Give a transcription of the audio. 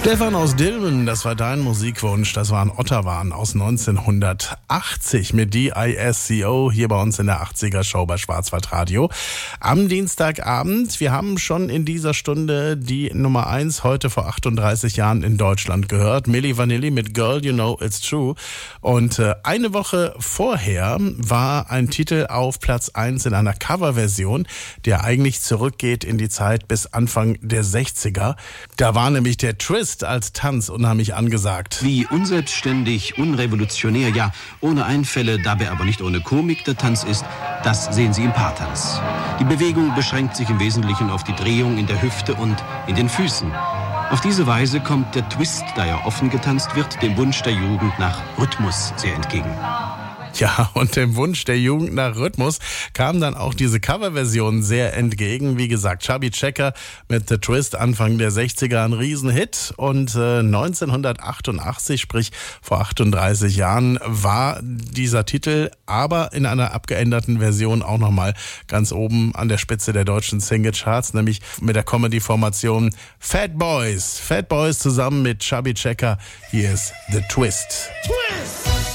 Stefan aus Dilmen, das war dein Musikwunsch. Das war ein Otterwan aus 1980 mit DISCO hier bei uns in der 80er Show bei Schwarzwaldradio. Am Dienstagabend, wir haben schon in dieser Stunde die Nummer 1 heute vor 38 Jahren in Deutschland gehört. Milli Vanilli mit Girl, You Know It's True. Und eine Woche vorher war ein Titel auf Platz 1 in einer Coverversion, der eigentlich zurückgeht in die Zeit bis Anfang der 60er. Da war nämlich der Twist als Tanz unheimlich angesagt. Wie unselbstständig, unrevolutionär, ja, ohne Einfälle, dabei aber nicht ohne Komik der Tanz ist, das sehen Sie im Paartanz. Die Bewegung beschränkt sich im Wesentlichen auf die Drehung in der Hüfte und in den Füßen. Auf diese Weise kommt der Twist, da er offen getanzt wird, dem Wunsch der Jugend nach Rhythmus sehr entgegen. Ja, und dem Wunsch der Jugend nach Rhythmus kam dann auch diese Coverversion sehr entgegen. Wie gesagt, Chubby Checker mit The Twist Anfang der 60er, ein Riesenhit. Und 1988, sprich vor 38 Jahren, war dieser Titel aber in einer abgeänderten Version auch nochmal ganz oben an der Spitze der deutschen Singlecharts, nämlich mit der Comedy-Formation Fat Boys. Fat Boys zusammen mit Chubby Checker. Hier ist The Twist. Twist!